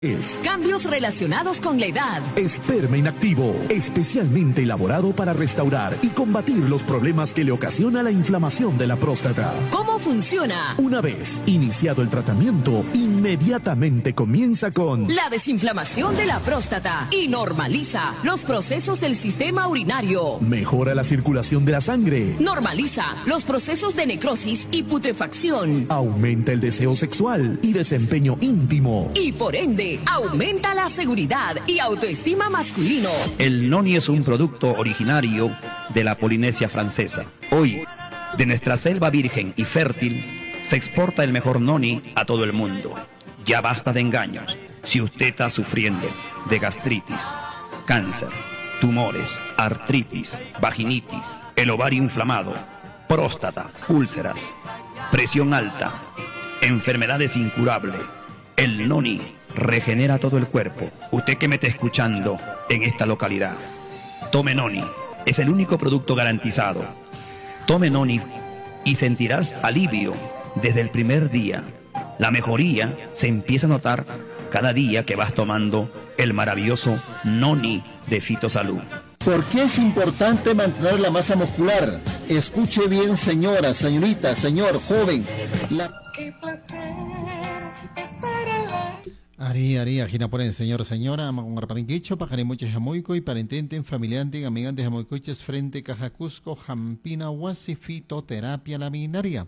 Cambios relacionados con la edad. Esperma inactivo, especialmente elaborado para restaurar y combatir los problemas que le ocasiona la inflamación de la próstata. ¿Cómo funciona? Una vez iniciado el tratamiento, inmediatamente comienza con la desinflamación de la próstata y normaliza los procesos del sistema urinario. Mejora la circulación de la sangre. Normaliza los procesos de necrosis y putrefacción. Aumenta el deseo sexual y desempeño íntimo. Y por ende, aumenta la seguridad y autoestima masculino. El noni es un producto originario de la Polinesia francesa. Hoy, de nuestra selva virgen y fértil, se exporta el mejor noni a todo el mundo. Ya basta de engaños. Si usted está sufriendo de gastritis, cáncer, tumores, artritis, vaginitis, el ovario inflamado, próstata, úlceras, presión alta, enfermedades incurables, el noni regenera todo el cuerpo. Usted que me está escuchando en esta localidad, tome noni, es el único producto garantizado. Tome noni y sentirás alivio desde el primer día. La mejoría se empieza a notar cada día que vas tomando el maravilloso noni de Fitosalud. ¿Por qué es importante mantener la masa muscular? Escuche bien, señora, señorita, señor, joven. Qué placer estar al aire. Ari, ajina por el señor, señora, amagungarparinquicho, pajarimuche jamoico y parentente, familiante, amigante jamoicoches frente Cajacusco, Jampina, Huasi, fitoterapia laminaria.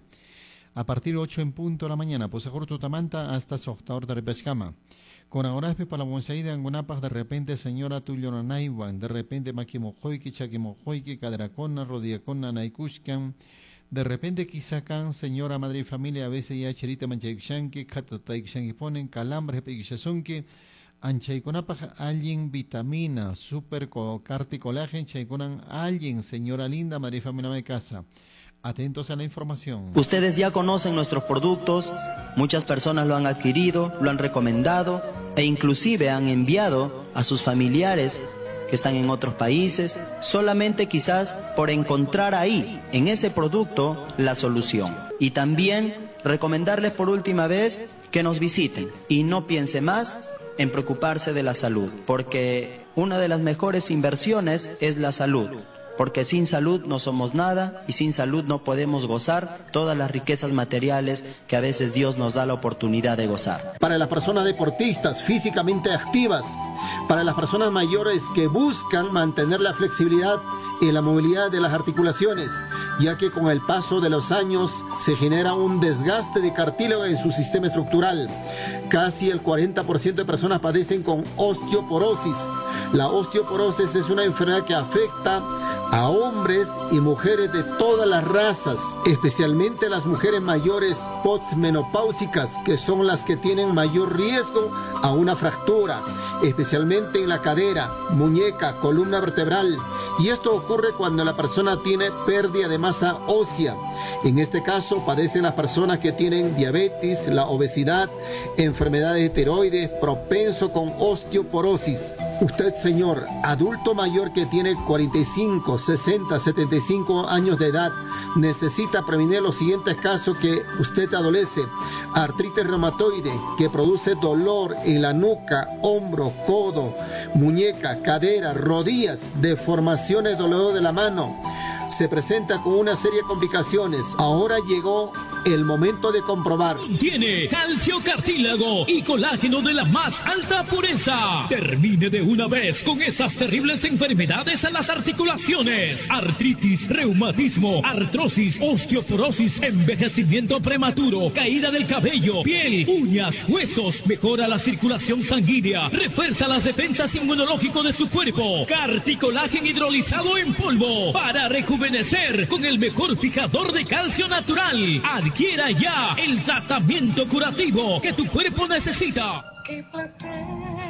A partir de 8 en punto de la mañana, pues a Tutamanta hasta Soctaor de Repescama. Con ahora para la Monsaída en Guanapas, de repente, señora Tulio Nanaiwan, de repente Maquimojoiki, Chaquimojoiki, Cadracona, Rodiacona, Naikushkan. De repente Kisakan, señora madre y familia, a veces ya cherita manchaixanque, catataixanque ponen, calambres, peguixazonque, anchaiconapaj, alguien vitamina, super carti colágeno, chaiconan, alguien, señora linda, madre y familia de casa. Atentos a la información. Ustedes ya conocen nuestros productos, muchas personas lo han adquirido, lo han recomendado e inclusive han enviado a sus familiares que están en otros países, solamente quizás por encontrar ahí, en ese producto, la solución. Y también recomendarles por última vez que nos visiten y no piense más en preocuparse de la salud, porque una de las mejores inversiones es la salud. Porque sin salud no somos nada y sin salud no podemos gozar todas las riquezas materiales que a veces Dios nos da la oportunidad de gozar. Para las personas deportistas físicamente activas, para las personas mayores que buscan mantener la flexibilidad y la movilidad de las articulaciones, ya que con el paso de los años se genera un desgaste de cartílago en su sistema estructural. Casi el 40% de personas padecen con osteoporosis. La osteoporosis es una enfermedad que afecta a hombres y mujeres de todas las razas, especialmente las mujeres mayores postmenopáusicas, que son las que tienen mayor riesgo a una fractura, especialmente en la cadera, muñeca, columna vertebral. Y esto ocurre cuando la persona tiene pérdida de masa ósea. En este caso padecen las personas que tienen diabetes, la obesidad, enfermedades de tiroides, propenso con osteoporosis. Usted, señor, adulto mayor que tiene 45, 60, 75 años de edad, necesita prevenir los siguientes casos que usted adolece: artritis reumatoide, que produce dolor en la nuca, hombro, codo, muñeca, cadera, rodillas, deformaciones, dolor de la mano. Se presenta con una serie de complicaciones. Ahora llegó el momento de comprobar. Tiene calcio, cartílago y colágeno de la más alta pureza. Termine de una vez con esas terribles enfermedades a las articulaciones: artritis, reumatismo, artrosis, osteoporosis, envejecimiento prematuro, caída del cabello, piel, uñas, huesos. Mejora la circulación sanguínea, refuerza las defensas inmunológicas de su cuerpo. Carticolágeno hidrolizado en polvo para rejuvenecer con el mejor fijador de calcio natural. Adquiera ya el tratamiento curativo que tu cuerpo necesita. Qué placer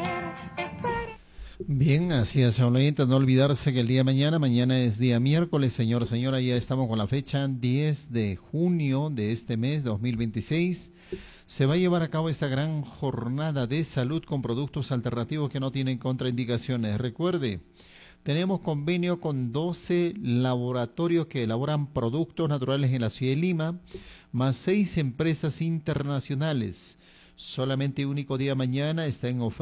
estar. Bien, así es, no olvidarse que el día de mañana es día miércoles, señora, ya estamos con la fecha 10 de junio de este mes 2026. Se va a llevar a cabo esta gran jornada de salud con productos alternativos que no tienen contraindicaciones. Recuerde, tenemos convenio con 12 laboratorios que elaboran productos naturales en la ciudad de Lima, más 6 empresas internacionales. Solamente único día mañana está en oferta